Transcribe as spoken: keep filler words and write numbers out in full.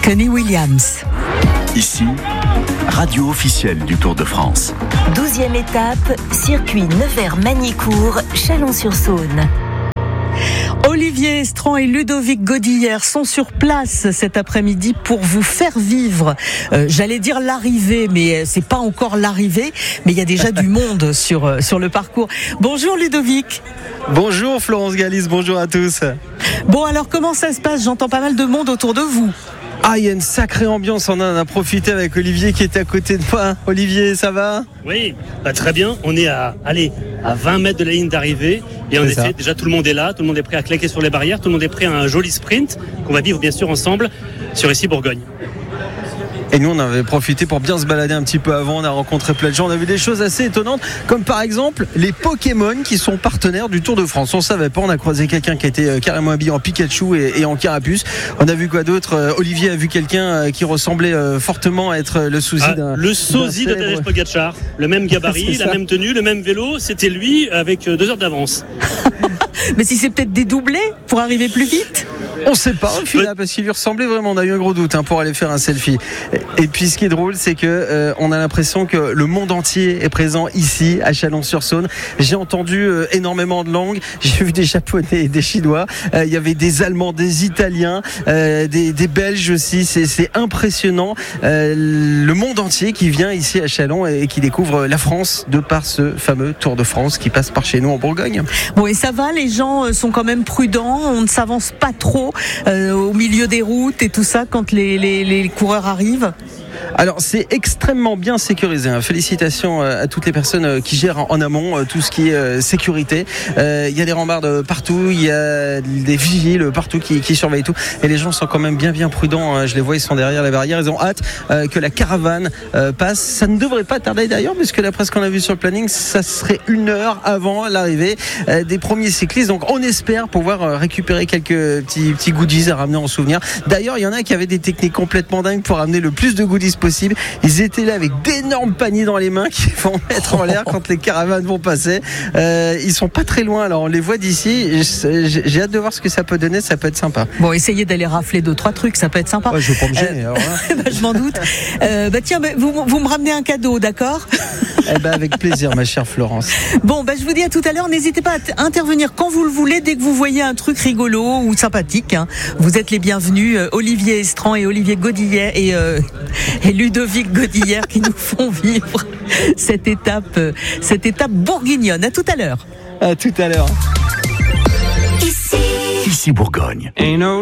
Kenny Williams. Ici, radio officielle du Tour de France. douzième étape, circuit Nevers-Magnicourt, Chalon-sur-Saône. Olivier Estran et Ludovic Godillère sont sur place cet après-midi pour vous faire vivre, euh, j'allais dire l'arrivée, mais c'est pas encore l'arrivée, mais il y a déjà du monde sur, sur le parcours. Bonjour Ludovic. Bonjour Florence Galis, bonjour à tous. Bon alors comment ça se passe? J'entends pas mal de monde autour de vous. Ah, il y a une sacrée ambiance, on en a profité avec Olivier qui était à côté de moi. Olivier, ça va? Oui, bah très bien. On est à, allez, à vingt mètres de la ligne d'arrivée. Et en C'est effet, ça. déjà tout le monde est là, tout le monde est prêt à claquer sur les barrières, tout le monde est prêt à un joli sprint qu'on va vivre bien sûr ensemble sur ici Bourgogne. Et nous, on avait profité pour bien se balader un petit peu avant. On a rencontré plein de gens. On a vu des choses assez étonnantes, comme par exemple les Pokémon qui sont partenaires du Tour de France. On savait pas. On a croisé quelqu'un qui était carrément habillé en Pikachu et, et en Carapuce. On a vu quoi d'autre? Olivier a vu quelqu'un qui ressemblait fortement à être le sosie Ah, d'un. le sosie de Tadej Pogacar, le même gabarit, la même tenue, le même vélo. C'était lui avec deux heures d'avance. Mais si c'est peut-être dédoublé pour arriver plus vite? On sait pas au final parce qu'il lui ressemblait vraiment. On a eu un gros doute hein, pour aller faire un selfie. Et puis ce qui est drôle, c'est que euh, on a l'impression que le monde entier est présent ici à Chalon-sur-Saône. J'ai entendu euh, énormément de langues. J'ai vu des Japonais et des Chinois. Euh, Il y avait des Allemands, des Italiens, euh, des, des Belges aussi. C'est, c'est impressionnant. Euh, le monde entier qui vient ici à Chalon et qui découvre la France de par ce fameux Tour de France qui passe par chez nous en Bourgogne. Bon et ça va, les gens sont quand même prudents, on ne s'avance pas trop euh, au milieu des routes et tout ça quand les, les, les coureurs arrivent? Alors c'est extrêmement bien sécurisé. Félicitations à toutes les personnes qui gèrent en amont tout ce qui est sécurité. Il y a des rambardes partout, il y a des vigiles partout qui, qui surveillent tout. Et les gens sont quand même bien bien prudents. Je les vois, ils sont derrière la barrière. Ils ont hâte que la caravane passe. Ça ne devrait pas tarder d'ailleurs, parce que d'après ce qu'on a vu sur le planning, ça serait une heure avant l'arrivée des premiers cyclistes. Donc on espère pouvoir récupérer quelques petits, petits goodies à ramener en souvenir. D'ailleurs, il y en a qui avaient des techniques complètement dingues pour ramener le plus de goodies possible. Ils étaient là avec d'énormes paniers dans les mains qui vont mettre en l'air quand les caravanes vont passer. Euh, ils sont pas très loin, alors on les voit d'ici. J'ai, j'ai hâte de voir ce que ça peut donner, ça peut être sympa. Bon, essayez d'aller rafler deux trois trucs, ça peut être sympa. Ouais, je vais pas me gêner. Euh, alors, hein. bah, je m'en doute. Euh, bah tiens, bah, vous, vous me ramenez un cadeau, d'accord? Eh ben avec plaisir, ma chère Florence. Bon, bah je vous dis à tout à l'heure. N'hésitez pas à t- intervenir quand vous le voulez, dès que vous voyez un truc rigolo ou sympathique. Hein. Vous êtes les bienvenus, euh, Olivier Estran et Olivier Godillère et, euh, et Ludovic Godillère qui nous font vivre cette étape, euh, cette étape bourguignonne. À tout à l'heure. À tout à l'heure. Ici Bourgogne.